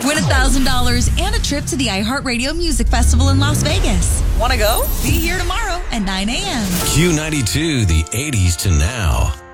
Win $1,000 and a trip to the iHeartRadio Music Festival in Las Vegas. Want to go? Be here tomorrow at 9 a.m. Q92, the 80s to now.